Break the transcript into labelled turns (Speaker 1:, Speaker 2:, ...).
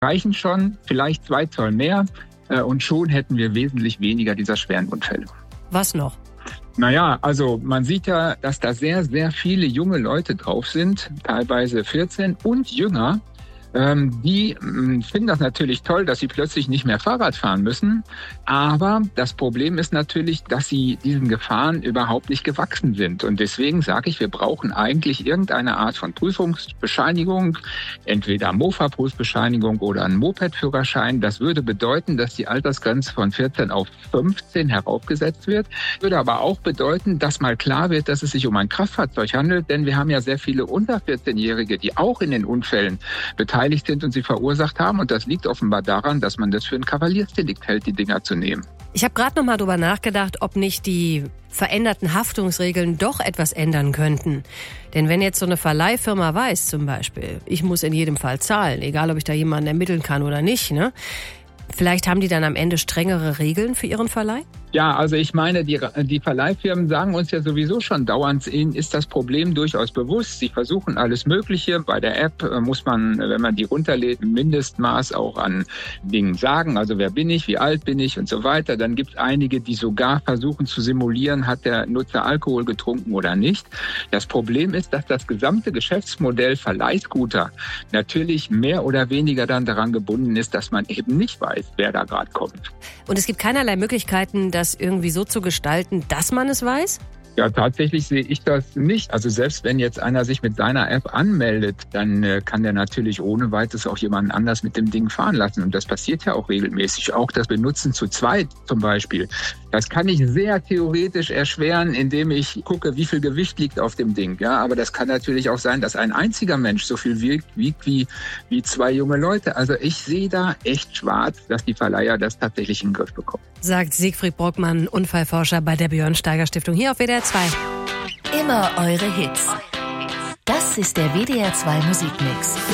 Speaker 1: reichen schon, vielleicht 2 Zoll mehr und schon hätten wir wesentlich weniger dieser schweren Unfälle.
Speaker 2: Was noch?
Speaker 1: Naja, also man sieht ja, dass da sehr, sehr viele junge Leute drauf sind, teilweise 14 und jünger. Die finden das natürlich toll, dass sie plötzlich nicht mehr Fahrrad fahren müssen. Aber das Problem ist natürlich, dass sie diesen Gefahren überhaupt nicht gewachsen sind. Und deswegen sage ich, wir brauchen eigentlich irgendeine Art von Prüfungsbescheinigung, entweder Mofa-Berufsbescheinigung oder einen Moped-Führerschein. Das würde bedeuten, dass die Altersgrenze von 14 auf 15 heraufgesetzt wird. Würde aber auch bedeuten, dass mal klar wird, dass es sich um ein Kraftfahrzeug handelt. Denn wir haben ja sehr viele unter 14-Jährige, die auch in den Unfällen beteiligt sind und sie verursacht haben. Und das liegt offenbar daran, dass man das für ein Kavaliersdelikt hält, die Dinger zu nehmen.
Speaker 2: Ich habe gerade noch mal drüber nachgedacht, ob nicht die veränderten Haftungsregeln doch etwas ändern könnten. Denn wenn jetzt so eine Verleihfirma weiß zum Beispiel, ich muss in jedem Fall zahlen, egal ob ich da jemanden ermitteln kann oder nicht, ne? Vielleicht haben die dann am Ende strengere Regeln für ihren Verleih?
Speaker 1: Ja, also ich meine, die Verleihfirmen sagen uns ja sowieso schon dauernd, ihnen ist das Problem durchaus bewusst. Sie versuchen alles Mögliche. Bei der App muss man, wenn man die runterlädt, ein Mindestmaß auch an Dingen sagen. Also wer bin ich, wie alt bin ich und so weiter. Dann gibt es einige, die sogar versuchen zu simulieren, hat der Nutzer Alkohol getrunken oder nicht. Das Problem ist, dass das gesamte Geschäftsmodell Verleihscooter natürlich mehr oder weniger dann daran gebunden ist, dass man eben nicht weiß, wer da gerade kommt.
Speaker 2: Und es gibt keinerlei Möglichkeiten, das irgendwie so zu gestalten, dass man es weiß?
Speaker 1: Ja, tatsächlich sehe ich das nicht. Also selbst wenn jetzt einer sich mit seiner App anmeldet, dann kann der natürlich ohne weiteres auch jemanden anders mit dem Ding fahren lassen. Und das passiert ja auch regelmäßig. Auch das Benutzen zu zweit zum Beispiel. Das kann ich sehr theoretisch erschweren, indem ich gucke, wie viel Gewicht liegt auf dem Ding. Ja, aber das kann natürlich auch sein, dass ein einziger Mensch so viel wiegt wie 2 junge Leute. Also ich sehe da echt schwarz, dass die Verleiher das tatsächlich in den Griff bekommen.
Speaker 2: Sagt Siegfried Brockmann, Unfallforscher bei der Björn Steiger Stiftung hier auf WDR 2.
Speaker 3: Immer eure Hits. Das ist der WDR 2 Musikmix.